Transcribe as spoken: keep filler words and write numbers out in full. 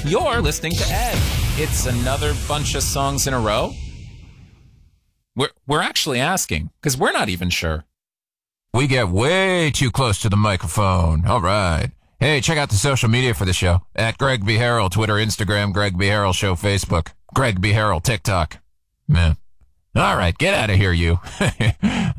You're listening to Ed. It's another bunch of songs in a row. We're, we're actually asking, because we're not even sure. We get way too close to the microphone. All right. Hey, check out the social media for the show. At Greg B. Harrell, Twitter, Instagram, Greg B. Harrell Show, Facebook. Greg B. Harrell, TikTok. Man. All right, get out of here, you.